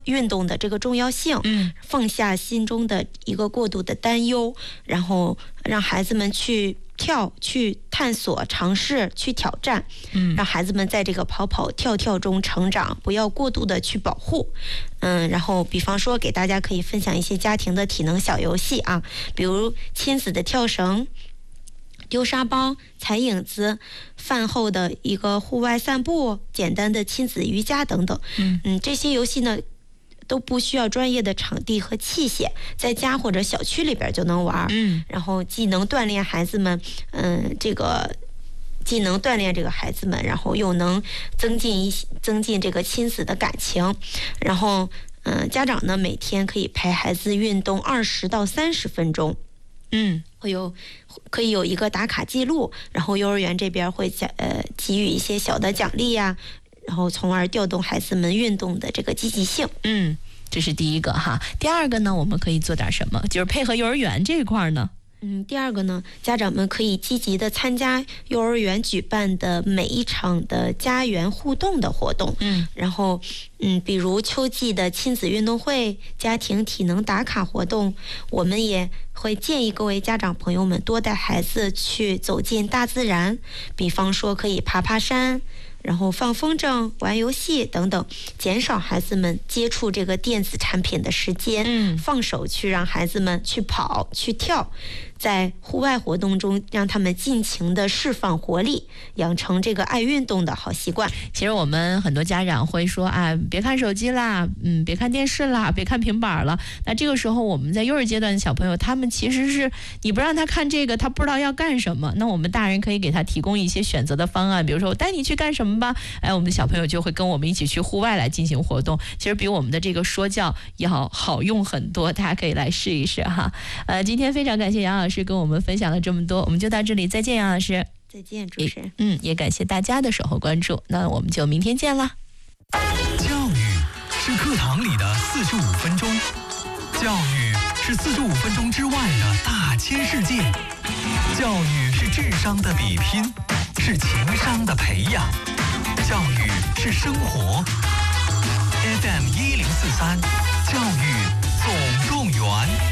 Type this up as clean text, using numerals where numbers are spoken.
运动的这个重要性，放下心中的一个过度的担忧，然后让孩子们去跳、去探索、尝试、去挑战，让孩子们在这个跑跑跳跳中成长，不要过度的去保护。然后比方说给大家可以分享一些家庭的体能小游戏啊，比如亲子的跳绳、丢沙包、踩影子，饭后的一个户外散步，简单的亲子瑜伽等等。这些游戏呢都不需要专业的场地和器械，在家或者小区里边就能玩。然后既能锻炼孩子们，既能锻炼这个孩子们，然后又能增进这个亲子的感情。然后家长呢每天可以陪孩子运动20到30分钟。可以有一个打卡记录，然后幼儿园这边会给予一些小的奖励呀，然后从而调动孩子们运动的这个积极性。 这是第一个哈。第二个呢，我们可以做点什么？就是配合幼儿园这一块呢。 第二个呢，家长们可以积极的参加幼儿园举办的每一场的家园互动的活动。然后比如秋季的亲子运动会、家庭体能打卡活动，我们也会建议各位家长朋友们多带孩子去走进大自然，比方说可以爬爬山，然后放风筝、玩游戏等等，减少孩子们接触这个电子产品的时间，放手去让孩子们去跑、去跳，在户外活动中让他们尽情的释放活力，养成这个爱运动的好习惯。 其实我们很多家长会说啊，别看手机啦，别看电视啦，别看平板了。那这个时候我们在幼儿阶段的小朋友，他们其实是你不让他看这个，他不知道要干什么。那我们大人可以给他提供一些选择的方案，比如说我带你去干什么吧，我们的小朋友就会跟我们一起去户外来进行活动。其实比我们的这个说教要好用很多，大家可以来试一试哈。今天非常感谢杨老师跟我们分享了这么多，我们就到这里，再见杨老师。 再见主持人。 也感谢大家的守候关注，那我们就明天见了。 教育是课堂里的45分钟，教育是45分钟之外的大千世界，教育是智商的比拼，是情商的培养，教育是生活。FM 1043，教育总动员。